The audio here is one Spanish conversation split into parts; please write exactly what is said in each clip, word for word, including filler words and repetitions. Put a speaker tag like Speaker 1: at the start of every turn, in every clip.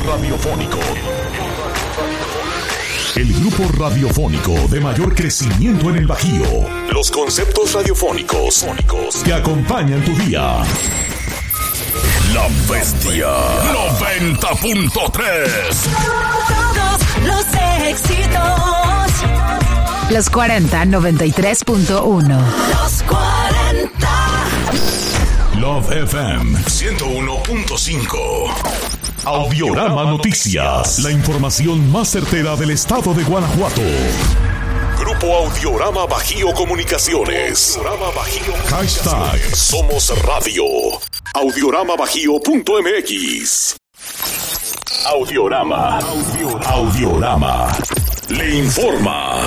Speaker 1: radiofónico. El grupo radiofónico de mayor crecimiento en el Bajío. Los conceptos radiofónicos que acompañan tu día. La Bestia noventa punto tres.
Speaker 2: Todos los éxitos.
Speaker 3: Los cuarenta, noventa y tres punto uno.
Speaker 2: Los cuarenta.
Speaker 1: Love F M ciento uno punto cinco. Audiorama Noticias. La información más certera del estado de Guanajuato. Grupo Audiorama Bajío Comunicaciones. Audiorama Bajío. Hashtag Somos Radio. audiorama bajío punto m x. Audiorama. Audiorama. Audiorama. Le informa.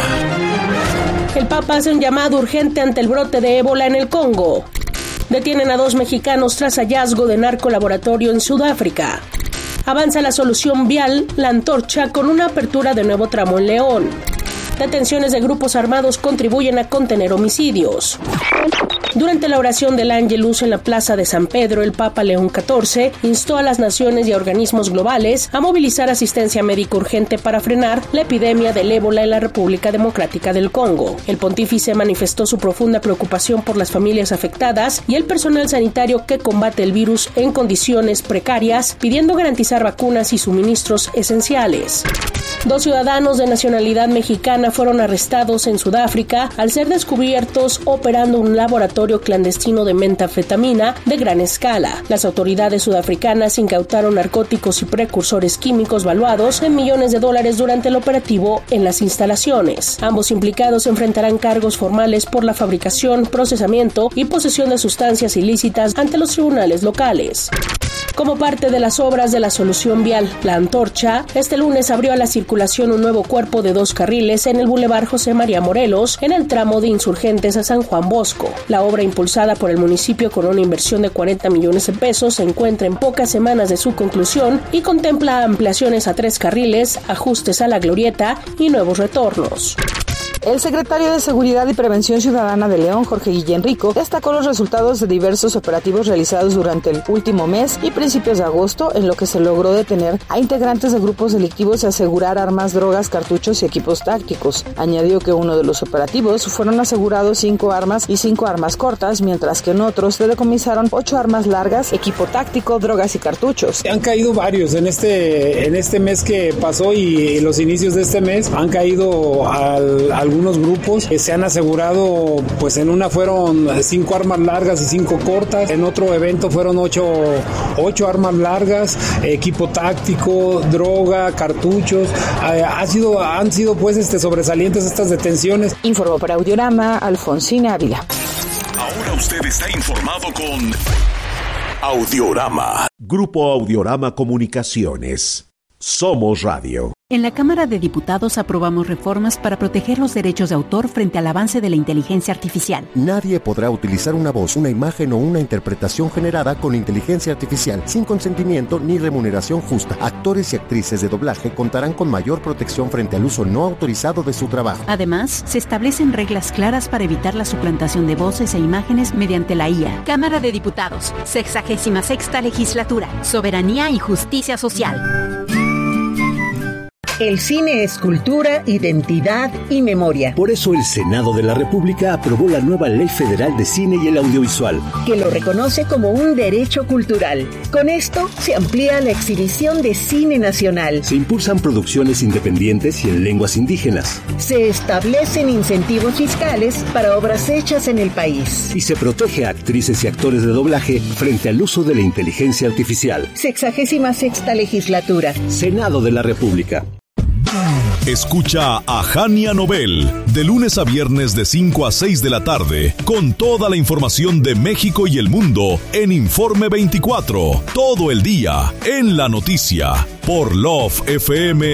Speaker 4: El Papa hace un llamado urgente ante el brote de ébola en el Congo. Detienen a dos mexicanos tras hallazgo de narcolaboratorio en Sudáfrica. Avanza la solución vial La Antorcha con una apertura de nuevo tramo en León. Detenciones de grupos armados contribuyen a contener homicidios. Durante la oración del Ángelus en la Plaza de San Pedro, el Papa León catorce instó a las naciones y a organismos globales a movilizar asistencia médica urgente para frenar la epidemia del ébola en la República Democrática del Congo. El pontífice manifestó su profunda preocupación por las familias afectadas y el personal sanitario que combate el virus en condiciones precarias, pidiendo garantizar vacunas y suministros esenciales. Dos ciudadanos de nacionalidad mexicana fueron arrestados en Sudáfrica al ser descubiertos operando un laboratorio clandestino de metanfetamina de gran escala. Las autoridades sudafricanas incautaron narcóticos y precursores químicos valuados en millones de dólares durante el operativo en las instalaciones. Ambos implicados enfrentarán cargos formales por la fabricación, procesamiento y posesión de sustancias ilícitas ante los tribunales locales. Como parte de las obras de la solución vial La Antorcha, este lunes abrió a la circulación un nuevo cuerpo de dos carriles en el Boulevard José María Morelos, en el tramo de Insurgentes a San Juan Bosco. La obra, impulsada por el municipio con una inversión de cuarenta millones de pesos, se encuentra en pocas semanas de su conclusión y contempla ampliaciones a tres carriles, ajustes a la glorieta y nuevos retornos.
Speaker 5: El secretario de Seguridad y Prevención Ciudadana de León, Jorge Guillén Rico, destacó los resultados de diversos operativos realizados durante el último mes y principios de agosto, en lo que se logró detener a integrantes de grupos delictivos y asegurar armas, drogas, cartuchos y equipos tácticos. Añadió que uno de los operativos fueron asegurados cinco armas y cinco armas cortas, mientras que en otros se decomisaron ocho armas largas, equipo táctico, drogas y cartuchos.
Speaker 6: Han caído varios en este en este mes que pasó y en los inicios de este mes han caído al, al algunos grupos que se han asegurado, pues en una fueron cinco armas largas y cinco cortas, en otro evento fueron ocho, ocho armas largas, equipo táctico, droga, cartuchos. Eh, ha sido, han sido pues este sobresalientes estas detenciones.
Speaker 5: Informó para Audiorama Alfonsina Ávila.
Speaker 1: Ahora usted está informado con Audiorama.
Speaker 7: Grupo Audiorama Comunicaciones. Somos Radio.
Speaker 8: En la Cámara de Diputados aprobamos reformas para proteger los derechos de autor frente al avance de la inteligencia artificial.
Speaker 9: Nadie podrá utilizar una voz, una imagen o una interpretación generada con inteligencia artificial sin consentimiento ni remuneración justa. Actores y actrices de doblaje contarán con mayor protección frente al uso no autorizado de su trabajo.
Speaker 8: Además, se establecen reglas claras para evitar la suplantación de voces e imágenes mediante la I A.
Speaker 10: Cámara de Diputados, sexagésima sexta legislatura, soberanía y justicia social.
Speaker 11: El cine es cultura, identidad y memoria.
Speaker 12: Por eso el Senado de la República aprobó la nueva Ley Federal de Cine y el Audiovisual,
Speaker 11: que lo reconoce como un derecho cultural. Con esto se amplía la exhibición de cine nacional.
Speaker 12: Se impulsan producciones independientes y en lenguas indígenas.
Speaker 11: Se establecen incentivos fiscales para obras hechas en el país.
Speaker 12: Y se protege a actrices y actores de doblaje frente al uso de la inteligencia artificial.
Speaker 11: Sexagésima sexta legislatura.
Speaker 12: Senado de la República.
Speaker 1: Escucha a Jania Nobel de lunes a viernes de cinco a seis de la tarde con toda la información de México y el mundo en Informe veinticuatro, todo el día en la noticia por Love F M